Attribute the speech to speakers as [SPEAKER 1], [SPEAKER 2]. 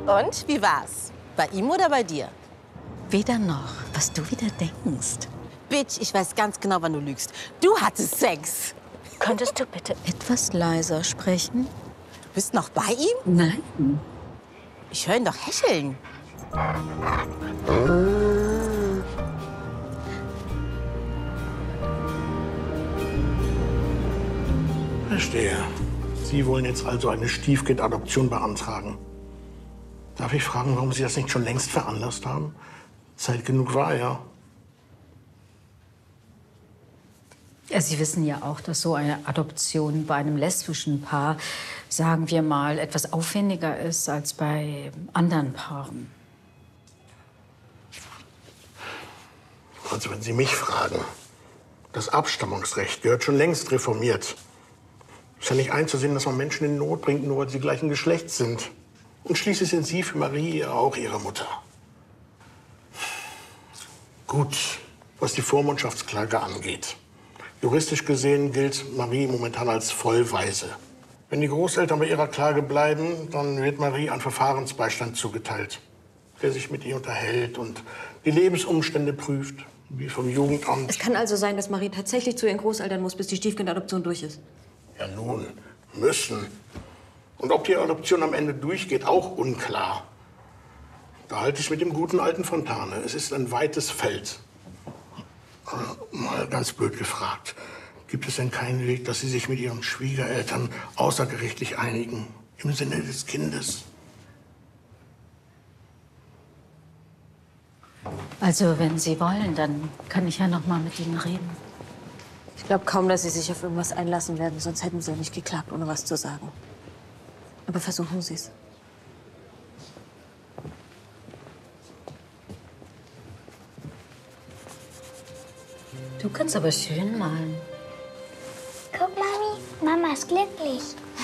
[SPEAKER 1] Und, wie war's? Bei ihm oder bei dir?
[SPEAKER 2] Weder noch, was du wieder denkst.
[SPEAKER 1] Bitch, ich weiß ganz genau, wann du lügst. Du hattest Sex.
[SPEAKER 2] Könntest du bitte etwas leiser sprechen?
[SPEAKER 1] Du bist noch bei ihm?
[SPEAKER 2] Nein.
[SPEAKER 1] Ich höre ihn doch hecheln.
[SPEAKER 3] Verstehe. Sie wollen jetzt also eine Stiefkind-Adoption beantragen. Darf ich fragen, warum Sie das nicht schon längst veranlasst haben? Zeit genug war ja.
[SPEAKER 2] Ja, Sie wissen ja auch, dass so eine Adoption bei einem lesbischen Paar, sagen wir mal, etwas aufwendiger ist als bei anderen Paaren.
[SPEAKER 3] Also wenn Sie mich fragen, das Abstammungsrecht gehört schon längst reformiert. Ist ja nicht einzusehen, dass man Menschen in Not bringt, nur weil sie gleichen Geschlechts sind. Und schließlich sind Sie für Marie ja auch Ihre Mutter. Gut, was die Vormundschaftsklage angeht. Juristisch gesehen gilt Marie momentan als Vollwaise. Wenn die Großeltern bei ihrer Klage bleiben, dann wird Marie ein Verfahrensbeistand zugeteilt, der sich mit ihr unterhält und die Lebensumstände prüft, wie vom Jugendamt.
[SPEAKER 4] Es kann also sein, dass Marie tatsächlich zu ihren Großeltern muss, bis die Stiefkindadoption durch ist.
[SPEAKER 3] Ja nun, müssen. Und ob die Adoption am Ende durchgeht, auch unklar. Da halte ich mit dem guten alten Fontane. Es ist ein weites Feld. Mal ganz blöd gefragt. Gibt es denn keinen Weg, dass Sie sich mit Ihren Schwiegereltern außergerichtlich einigen? Im Sinne des Kindes?
[SPEAKER 2] Also, wenn Sie wollen, dann kann ich ja noch mal mit Ihnen reden.
[SPEAKER 4] Ich glaube kaum, dass sie sich auf irgendwas einlassen werden, sonst hätten sie ja nicht geklagt, ohne was zu sagen. Aber versuchen Sie es.
[SPEAKER 2] Du kannst aber schön malen.
[SPEAKER 5] Guck, Mami, Mama ist glücklich.